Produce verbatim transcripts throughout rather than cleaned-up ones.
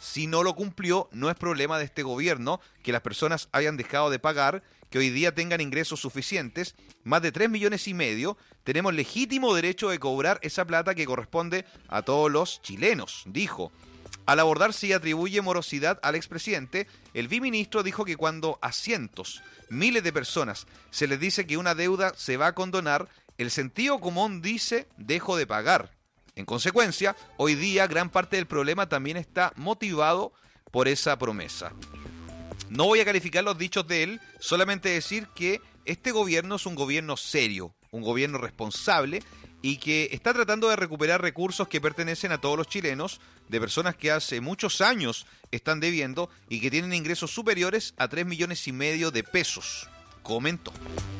Si no lo cumplió, no es problema de este gobierno que las personas hayan dejado de pagar, que hoy día tengan ingresos suficientes, más de tres millones y medio, tenemos legítimo derecho de cobrar esa plata que corresponde a todos los chilenos, dijo. Al abordar si atribuye morosidad al expresidente, el viceministro dijo que cuando a cientos, miles de personas se les dice que una deuda se va a condonar, el sentido común dice dejo de pagar. En consecuencia, hoy día gran parte del problema también está motivado por esa promesa. No voy a calificar los dichos de él, solamente decir que este gobierno es un gobierno serio, un gobierno responsable y que está tratando de recuperar recursos que pertenecen a todos los chilenos, de personas que hace muchos años están debiendo y que tienen ingresos superiores a tres millones y medio de pesos, comentó.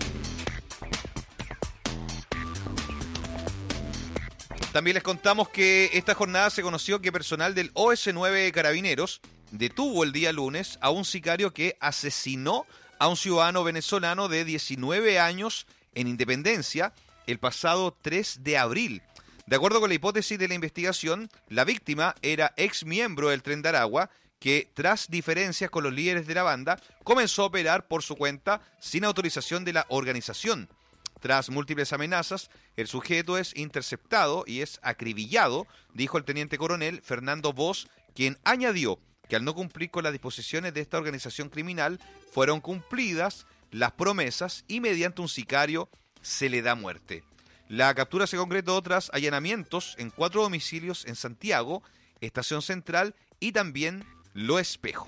También les contamos que esta jornada se conoció que personal del O S nueve Carabineros detuvo el día lunes a un sicario que asesinó a un ciudadano venezolano de diecinueve años en Independencia el pasado tres de abril. De acuerdo con la hipótesis de la investigación, la víctima era ex miembro del Tren de Aragua que, tras diferencias con los líderes de la banda, comenzó a operar por su cuenta sin autorización de la organización. Tras múltiples amenazas, el sujeto es interceptado y es acribillado, dijo el teniente coronel Fernando Bosch, quien añadió que al no cumplir con las disposiciones de esta organización criminal, fueron cumplidas las promesas y mediante un sicario se le da muerte. La captura se concretó tras allanamientos en cuatro domicilios en Santiago, Estación Central y también Lo Espejo.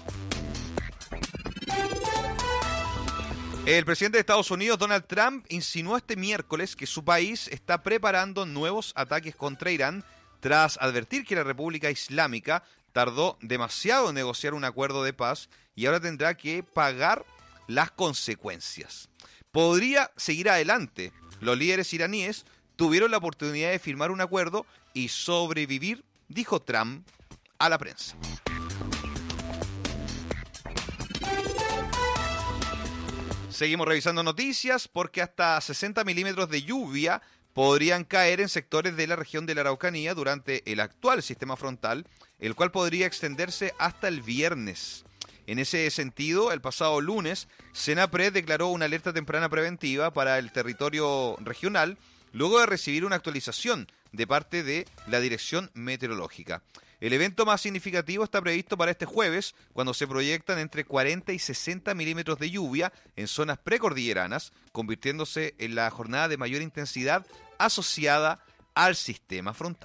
El presidente de Estados Unidos, Donald Trump, insinuó este miércoles que su país está preparando nuevos ataques contra Irán tras advertir que la República Islámica tardó demasiado en negociar un acuerdo de paz y ahora tendrá que pagar las consecuencias. Podría seguir adelante. Los líderes iraníes tuvieron la oportunidad de firmar un acuerdo y sobrevivir, dijo Trump a la prensa. Seguimos revisando noticias porque hasta sesenta milímetros de lluvia podrían caer en sectores de la región de la Araucanía durante el actual sistema frontal, el cual podría extenderse hasta el viernes. En ese sentido, el pasado lunes, Senapred declaró una alerta temprana preventiva para el territorio regional, luego de recibir una actualización de parte de la Dirección Meteorológica. El evento más significativo está previsto para este jueves, cuando se proyectan entre cuarenta y sesenta milímetros de lluvia en zonas precordilleranas, convirtiéndose en la jornada de mayor intensidad asociada al sistema frontal.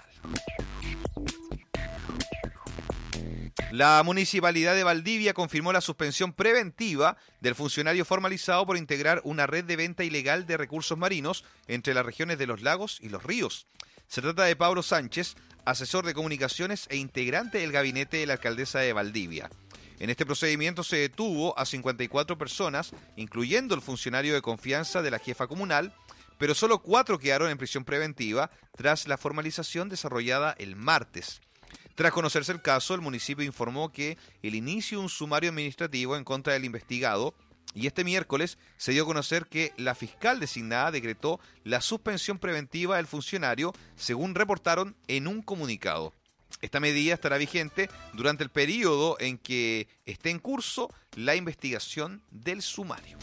La Municipalidad de Valdivia confirmó la suspensión preventiva del funcionario formalizado por integrar una red de venta ilegal de recursos marinos entre las regiones de los lagos y los ríos. Se trata de Pablo Sánchez, asesor de comunicaciones e integrante del gabinete de la alcaldesa de Valdivia. En este procedimiento se detuvo a cincuenta y cuatro personas, incluyendo el funcionario de confianza de la jefa comunal, pero solo cuatro quedaron en prisión preventiva tras la formalización desarrollada el martes. Tras conocerse el caso, el municipio informó que el inicio de un sumario administrativo en contra del investigado, y este miércoles se dio a conocer que la fiscal designada decretó la suspensión preventiva del funcionario, según reportaron en un comunicado. Esta medida estará vigente durante el periodo en que esté en curso la investigación del sumario.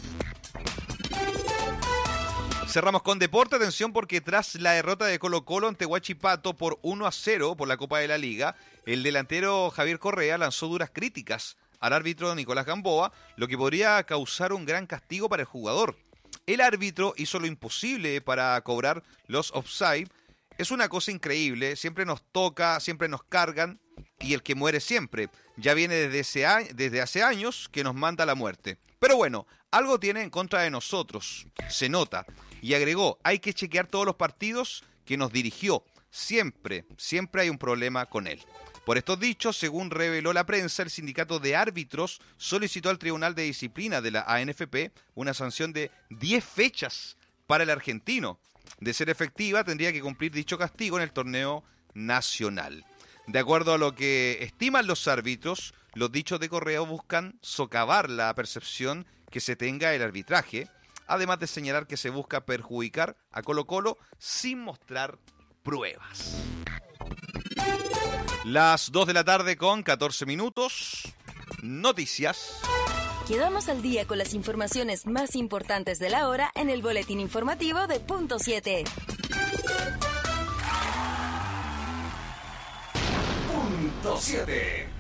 Cerramos con deporte, atención porque tras la derrota de Colo-Colo ante Huachipato por uno a cero por la Copa de la Liga, el delantero Javier Correa lanzó duras críticas al árbitro Nicolás Gamboa, lo que podría causar un gran castigo para el jugador. El árbitro hizo lo imposible para cobrar los offside. Es una cosa increíble, siempre nos toca, siempre nos cargan, y el que muere siempre. Ya viene desde, ese a- desde hace años que nos manda la muerte. Pero bueno, algo tiene en contra de nosotros, se nota. Y agregó, hay que chequear todos los partidos que nos dirigió. Siempre, siempre hay un problema con él. Por estos dichos, según reveló la prensa, el sindicato de árbitros solicitó al Tribunal de Disciplina de la A N F P una sanción de diez fechas para el argentino. De ser efectiva, tendría que cumplir dicho castigo en el torneo nacional. De acuerdo a lo que estiman los árbitros, los dichos de Correa buscan socavar la percepción que se tenga del arbitraje, además de señalar que se busca perjudicar a Colo-Colo sin mostrar pruebas. Las dos de la tarde con catorce minutos. Noticias. Quedamos al día con las informaciones más importantes de la hora en el boletín informativo de Punto siete. Punto siete.